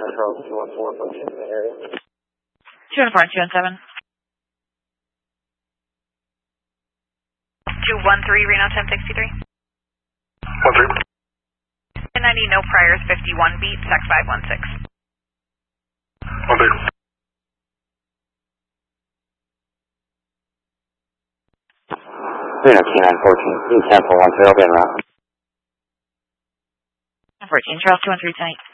Charles 214 approaching the area. 214 and 217. 213 Reno 1063. 13. 1090 no priors 51 beat, sec 516. 13. Reno K914, Blue Temple 10, Ben route. 14, Charles 213 tonight.